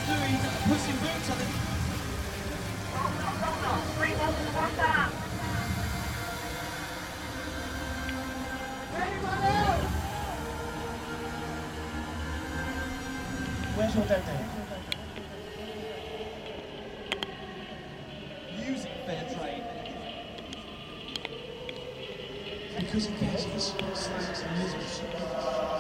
doing Puss in Boots, I think. Where's your dad? Using fair trade. Because he thinks it's slams and lizards.